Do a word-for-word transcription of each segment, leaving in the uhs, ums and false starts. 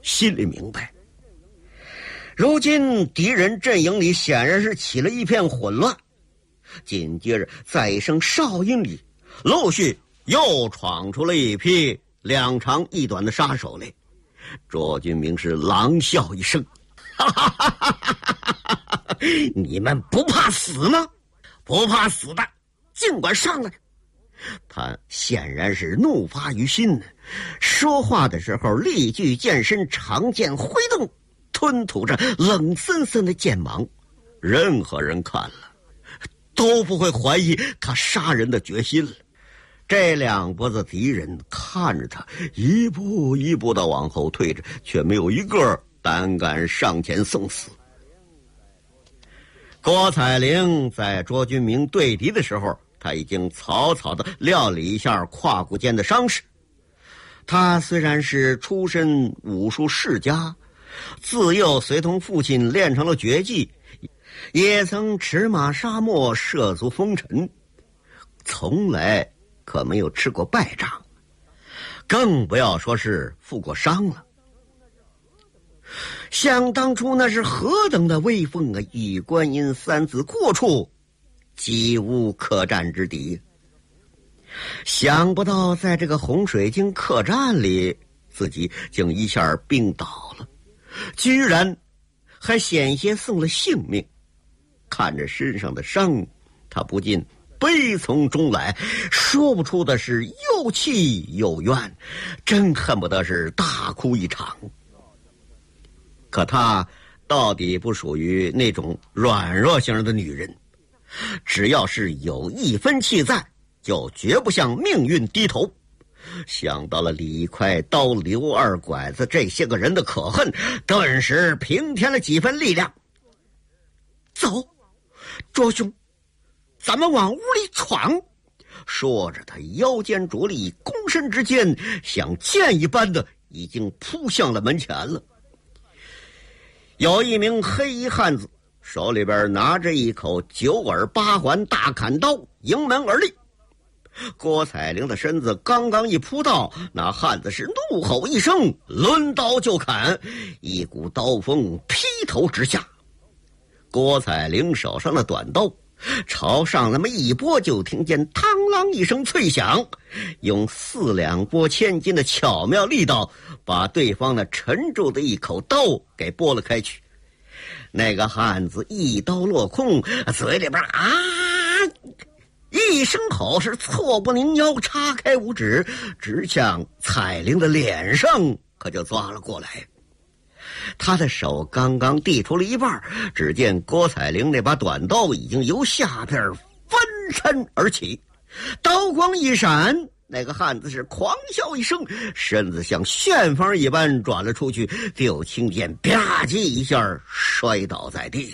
心里明白，如今敌人阵营里显然是起了一片混乱。紧接着在一声哨音里，陆续又闯出了一批两长一短的杀手来。卓君明是狼笑一声，哈哈哈哈哈哈，你们不怕死吗？不怕死的尽管上来。他显然是怒发于心，说话的时候力具剑身，长剑挥动，吞吐着冷森森的剑芒。任何人看了都不会怀疑他杀人的决心了。这两拨子敌人看着他一步一步地往后退着，却没有一个胆敢上前送死。郭采玲在卓君明对敌的时候，他已经草草地料理一下胯骨间的伤势。他虽然是出身武术世家，自幼随同父亲练成了绝技，也曾驰马沙漠，涉足风尘，从来可没有吃过败仗，更不要说是负过伤了。想当初那是何等的威风啊！玉观音三字过处，几无可战之敌。想不到在这个洪水晶客栈里，自己竟一下病倒了，居然还险些送了性命。看着身上的伤，他不禁悲从中来，说不出的是又气又怨，真恨不得是大哭一场。可她到底不属于那种软弱型的女人，只要是有一分气在，就绝不向命运低头。想到了李快刀、刘二拐子这些个人的可恨，顿时平添了几分力量。走，卓兄，咱们往屋里闯。说着，他腰间着力，躬身之间，像箭一般的已经扑向了门前了。有一名黑衣汉子手里边拿着一口九耳八环大砍刀，迎门而立。郭采玲的身子刚刚一扑到，那汉子是怒吼一声，抡刀就砍，一股刀锋劈头直下。郭采玲手上的短刀朝上那么一拨，就听见嘡啷一声脆响，用四两拨千斤的巧妙力道，把对方那沉重的一口刀给拨了开去。那个汉子一刀落空，嘴里边啊一声吼，是错不拧腰，叉开五指，直向彩玲的脸上可就抓了过来。他的手刚刚递出了一半，只见郭采玲那把短刀已经由下边翻身而起，刀光一闪，那个汉子是狂笑一声，身子像旋风一般转了出去，就听见吧唧一下摔倒在地了。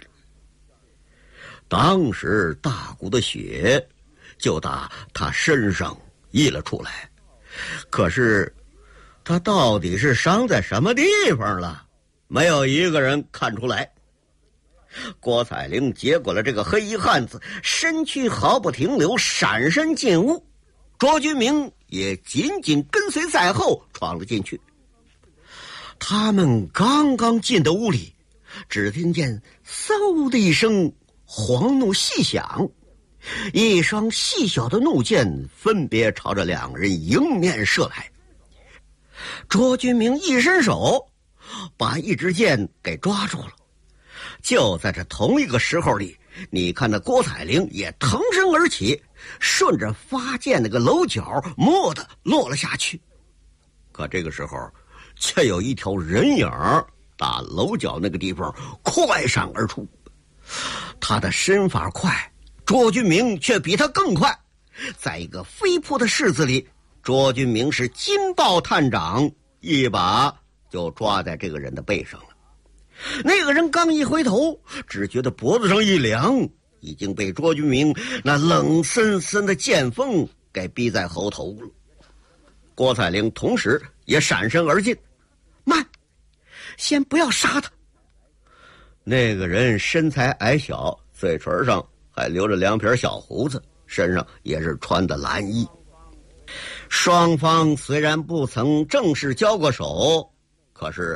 当时大股的血就打他身上溢了出来，可是他到底是伤在什么地方了，没有一个人看出来。郭采玲接过了这个黑衣汉子，身躯毫不停留，闪身进屋。卓君明也紧紧跟随在后，闯了进去。他们刚刚进的屋里，只听见嗖的一声黄怒细响，一双细小的怒箭分别朝着两人迎面射来。卓君明一伸手把一支箭给抓住了。就在这同一个时候里，你看那郭采玲也腾身而起，顺着发箭那个楼角蓦地落了下去。可这个时候却有一条人影打楼角那个地方快闪而出。他的身法快，卓君明却比他更快。在一个飞扑的式子里，卓君明是金豹探掌，一把就抓在这个人的背上了。那个人刚一回头，只觉得脖子上一凉，已经被卓君明那冷森森的剑锋给逼在喉头了。郭采玲同时也闪身而进，慢，先不要杀他。那个人身材矮小，嘴唇上还留着两撇小胡子，身上也是穿的蓝衣。双方虽然不曾正式交过手，可是